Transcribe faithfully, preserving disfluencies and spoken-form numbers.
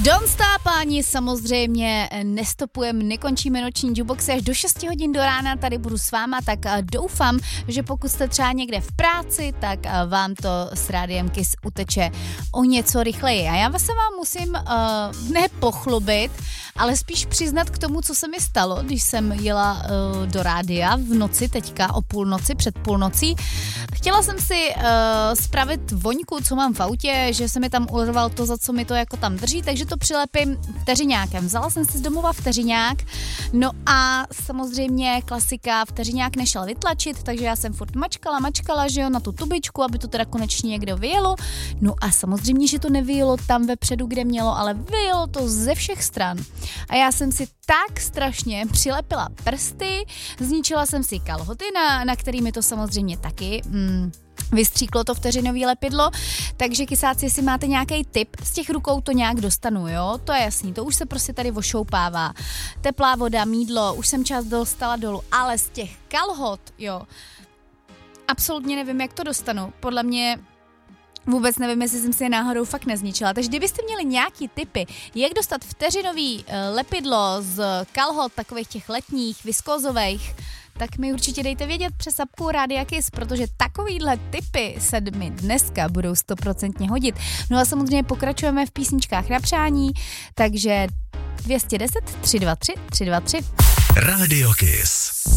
Don't Stop ani samozřejmě nestopujeme, nekončíme noční jukeboxy až do šesti hodin do rána, tady budu s váma, tak doufám, že pokud jste třeba někde v práci, tak vám to s Rádiem Kiss uteče o něco rychleji. A já se vám musím uh, ne pochlubit, ale spíš přiznat k tomu, co se mi stalo, když jsem jela uh, do rádia v noci teďka, o půlnoci, před půlnocí. Chtěla jsem si uh, spravit voňku, co mám v autě, že se mi tam urval to, za co mi to jako tam drží, takže to přilepím vteřiňákem. Vzala jsem si z domova vteřiňák, no a samozřejmě klasika, vteřiňák nešel vytlačit, takže já jsem furt mačkala, mačkala, že jo, na tu tubičku, aby to teda konečně někde vyjelo. No a samozřejmě, že to nevyjelo tam vepředu, kde mělo, ale vyjelo to ze všech stran. A já jsem si tak strašně přilepila prsty, zničila jsem si kalhoty, na, na který mi to samozřejmě taky mm, vystříklo to vteřinový lepidlo, takže kysáci, jestli máte nějaký tip, z těch rukou to nějak dostanu, jo, to je jasný, to už se prostě tady ošoupává. Teplá voda, mýdlo, už jsem část dostala dolů, ale z těch kalhot, jo, absolutně nevím, jak to dostanu, podle mě vůbec nevím, jestli jsem si je náhodou fakt nezničila. Takže kdybyste měli nějaký tipy, jak dostat vteřinový lepidlo z kalhot, takových těch letních, viskózových, tak mi určitě dejte vědět přes apku Rádia Kiss, protože takovýhle tipy se mi dneska budou stoprocentně hodit. No a samozřejmě pokračujeme v písničkách na přání, takže dvě stě deset tři dva tři tři dva tři. Rádio Kiss.